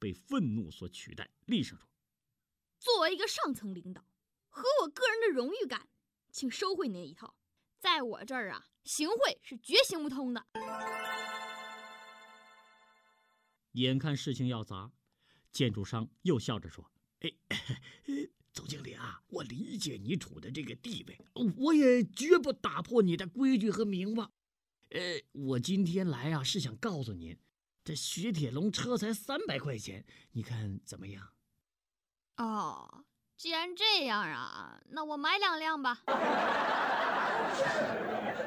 被愤怒所取代，厉声说：“ 作为一个上层领导，和我个人的荣誉感，请收回那一套。在我这儿啊，行贿是绝行不通的。” 眼看事情要砸，建筑商又笑着说：“总经理啊，我理解你处的这个地位，我也绝不打破你的规矩和名望。我今天来啊，是想告诉您，这雪铁龙车才300块钱，你看怎么样？” 哦，既然这样啊，那我买2辆吧。